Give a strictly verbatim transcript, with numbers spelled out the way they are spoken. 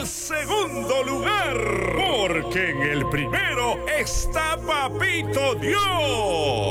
segundo lugar, porque en el primero está Papito Dios.